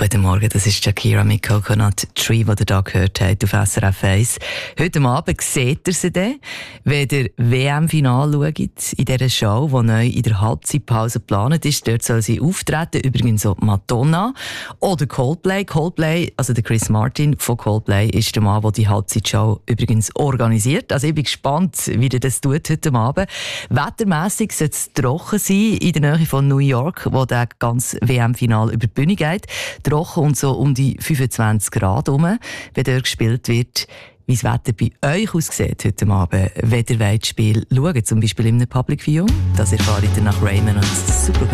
Guten Morgen, das ist Shakira mit Coconut Tree, die ihr hier gehört habt auf SRF 1. Heute Abend seht ihr sie dann, wenn ihr WM-Final schaut, in dieser Show, die neu in der Halbzeitpause geplant ist. Dort soll sie auftreten, übrigens auch Madonna oder Coldplay. Coldplay, also der Chris Martin von Coldplay, ist der Mann, der die Halbzeitshow übrigens organisiert. Also ich bin gespannt, wie er das tut heute Abend. Wettermässig soll es trocken sein in der Nähe von New York, wo der ganze WM-Final über die Bühne geht. Trocken und so um die 25 Grad herum, wenn dort gespielt wird. Wie das Wetter bei euch aussieht heute Abend, wenn ihr das Spiel schaut, zum Beispiel in einem Public Viewing, das erfahrt ihr nach Raymond und super.